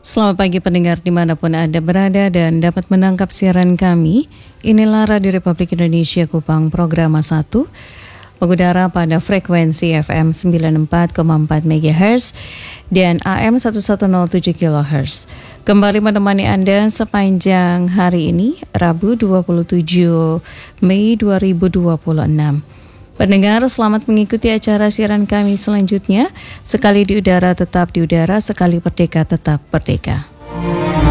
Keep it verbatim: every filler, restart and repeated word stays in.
Selamat pagi pendengar dimanapun Anda berada dan dapat menangkap siaran kami. Inilah Radio Republik Indonesia Kupang Programa satu, mengudara pada frekuensi F M sembilan puluh empat koma empat megahertz dan A M seribu seratus tujuh kilohertz. Kembali menemani Anda sepanjang hari ini, Rabu dua puluh tujuh Mei dua ribu dua puluh enam. Pendengar, selamat mengikuti acara siaran kami selanjutnya. Sekali di udara tetap di udara, sekali merdeka tetap merdeka.